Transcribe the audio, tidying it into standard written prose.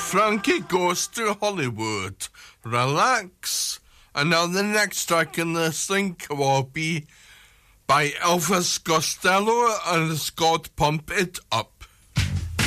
Frankie Goes to Hollywood. Relax. And now the next track in the sync will be by Elvis Costello, and it's called Pump It Up.